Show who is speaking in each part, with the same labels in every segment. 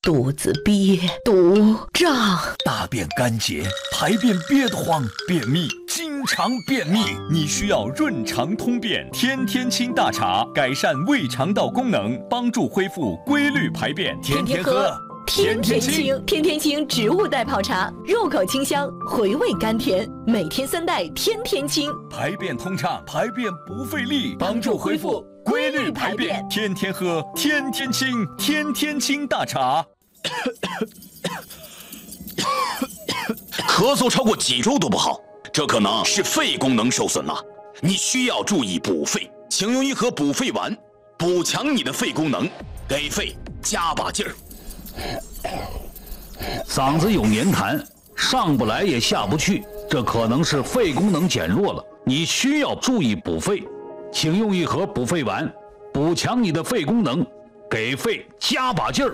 Speaker 1: 肚子憋，肚胀，
Speaker 2: 大便干结，排便憋得慌，便秘，经常便秘，你需要润肠通便天天清大茶，改善胃肠道功能，帮助恢复规律排便，天天喝。
Speaker 1: 天天清，天天清植物代泡茶，入口清香，回味甘甜，每天3袋，天天清，
Speaker 2: 排便通畅，排便不费力，帮助恢复规律排便，天天喝，天天清，天天清大茶。
Speaker 3: 咳嗽超过几周都不好，这可能是肺功能受损了，你需要注意补肺，请用一盒补肺丸，补强你的肺功能，给肺加把劲儿。
Speaker 4: 嗓子有黏痰，上不来也下不去，这可能是肺功能减弱了，你需要注意补肺，请用一盒补肺丸，补强你的肺功能，给肺加把劲儿。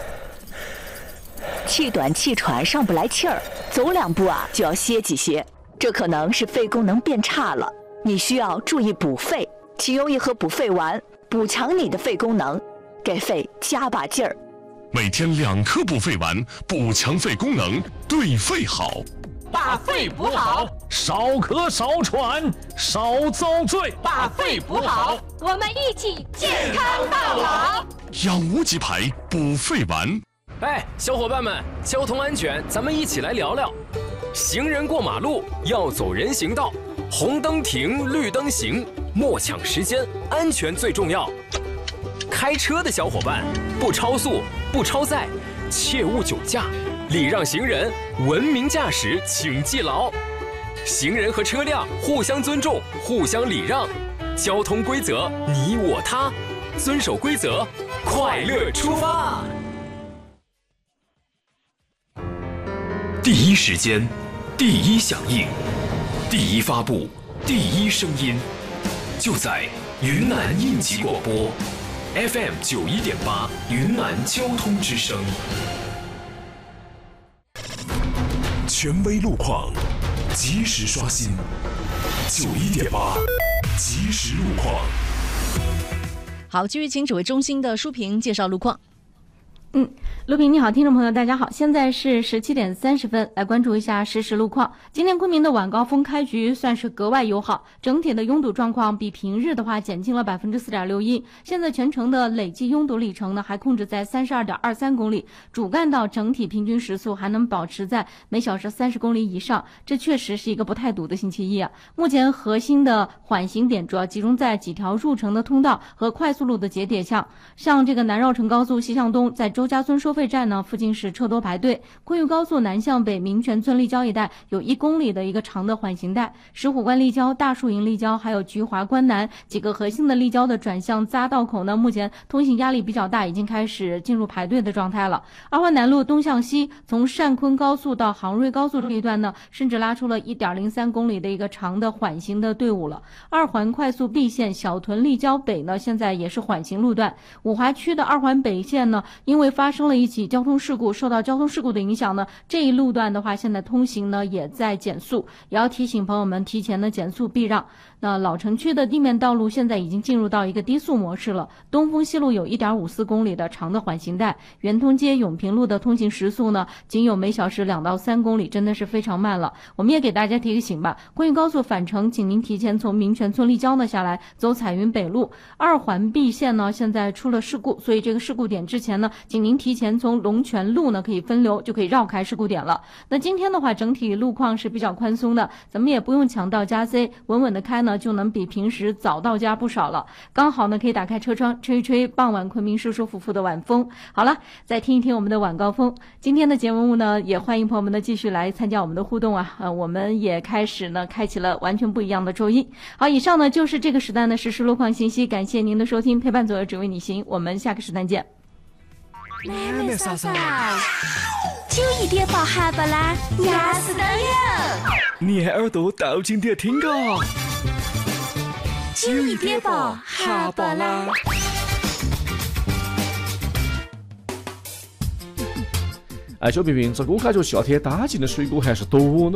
Speaker 5: 气短气喘上不来气儿，走2步就要歇几歇，这可能是肺功能变差了，你需要注意补肺，请用一盒补肺丸，补强你的肺功能，给肺加把劲儿。
Speaker 6: 每天2颗补肺丸，补强肺功能，对肺好。
Speaker 7: 把肺补好，
Speaker 4: 少咳少喘少遭罪。
Speaker 7: 把肺补好，我们一起健康到老。
Speaker 6: 养无极牌补肺丸。
Speaker 8: 哎，小伙伴们，交通安全，咱们一起来聊聊。行人过马路要走人行道，红灯停，绿灯行，莫抢时间，安全最重要。开车的小伙伴，不超速，不超载，切勿酒驾，礼让行人，文明驾驶，请记牢。行人和车辆互相尊重，互相礼让，交通规则你我他，遵守规则，快乐出发。第一时间，第一响应，第一发布，第一声音，就在云南应急广播 FM 91.8云南交通之声。
Speaker 6: 权威路况，及时刷新。91.8即时路况。
Speaker 9: 好，继续请指挥中心的舒平介绍路况。
Speaker 10: 卢平你好，听众朋友大家好，现在是17点30分，来关注一下实时路况。今天昆明的晚高峰开局算是格外友好，整体的拥堵状况比平日的话减轻了4.61%。现在全程的累计拥堵里程呢还控制在32.23公里，主干道整体平均时速还能保持在每小时30公里以上，这确实是一个不太堵的星期一啊。目前核心的缓行点主要集中在几条入城的通道和快速路的节点上，像这个南绕城高速西向东，在周家村收费站呢附近是车多排队，昆玉高速南向北民权村立交一带有1公里的一个长的缓行带，石虎关立交、大树营立交还有菊华关南几个核心的立交的转向匝道口呢，目前通行压力比较大，已经开始进入排队的状态了。二环南路东向西，从汕昆高速到杭瑞高速这一段呢，甚至拉出了1.03公里的一个长的缓行的队伍了。二环快速 B 线小屯立交北呢，现在也是缓行路段。五华区的二环北线呢，因为发生了一起交通事故，受到交通事故的影响呢，这一路段的话，现在通行呢也在减速，也要提醒朋友们提前的减速避让。那老城区的地面道路现在已经进入到一个低速模式了，东风西路有1.54公里的长的缓行带，圆通街永平路的通行时速呢仅有每小时2到3公里，真的是非常慢了。我们也给大家提个醒吧，昆玉高速返程，请您提前从民权村立交呢下来，走彩云北路。二环 B 线呢现在出了事故，所以这个事故点之前呢，请您提前从龙泉路呢可以分流，就可以绕开事故点了。那今天的话，整体路况是比较宽松的，咱们也不用抢道加 C， 稳稳的开呢，就能比平时早到家不少了。刚好呢，可以打开车窗吹一吹傍晚昆明舒舒服服的晚风。好了，再听一听我们的晚高峰。今天的节目呢，也欢迎朋友们呢继续来参加我们的互动啊。我们也开始呢，开启了完全不一样的周一。好，以上呢就是这个时段的实时路况信息，感谢您的收听，陪伴左右只为你行，我们下个时段见。
Speaker 7: 妹妹嫂嫂，91.8哈巴拉压死的有，
Speaker 2: 你耳朵倒进点听个
Speaker 7: 91.8哈巴拉。
Speaker 11: 哎，小平平，这我感觉夏天打进的水果还是多呢。